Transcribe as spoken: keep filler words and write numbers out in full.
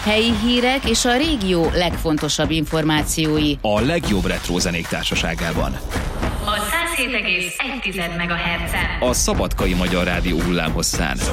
helyi hírek és a régió legfontosabb információi. A legjobb retro zenék társaságában. A száz hét egész egy MHz-en. A Szabadkai Magyar Rádió hullámhosszán.